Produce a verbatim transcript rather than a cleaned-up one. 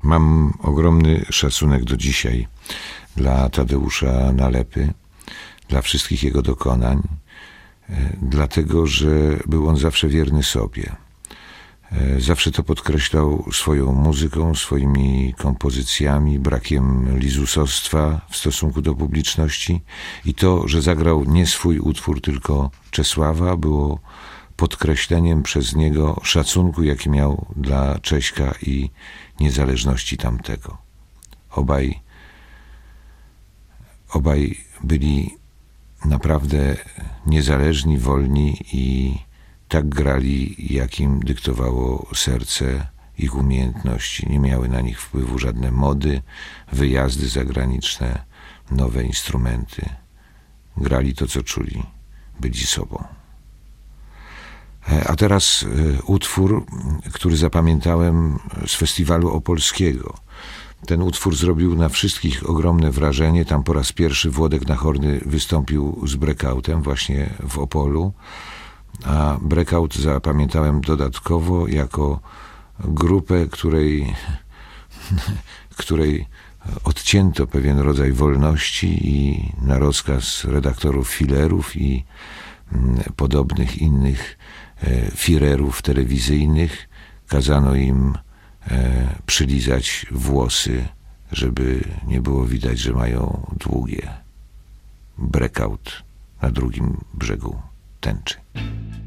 Mam ogromny szacunek do dzisiaj dla Tadeusza Nalepy, dla wszystkich jego dokonań, dlatego że był on zawsze wierny sobie. Zawsze to podkreślał swoją muzyką, swoimi kompozycjami, brakiem lizusostwa w stosunku do publiczności i to, że zagrał nie swój utwór, tylko Czesława, było podkreśleniem przez niego szacunku, jaki miał dla Cześka i niezależności tamtego. Obaj, obaj byli naprawdę niezależni, wolni i tak grali, jak im dyktowało serce, ich umiejętności. Nie miały na nich wpływu żadne mody, wyjazdy zagraniczne, nowe instrumenty. Grali to, co czuli, byli sobą. A teraz utwór, który zapamiętałem z festiwalu opolskiego. Ten utwór zrobił na wszystkich ogromne wrażenie. Tam po raz pierwszy Włodek Nachorny wystąpił z Breakoutem właśnie w Opolu. A Breakout zapamiętałem dodatkowo jako grupę, której, której odcięto pewien rodzaj wolności i na rozkaz redaktorów filerów i podobnych innych firerów telewizyjnych kazano im przylizać włosy, żeby nie było widać, że mają długie. Breakout na drugim brzegu tęczy.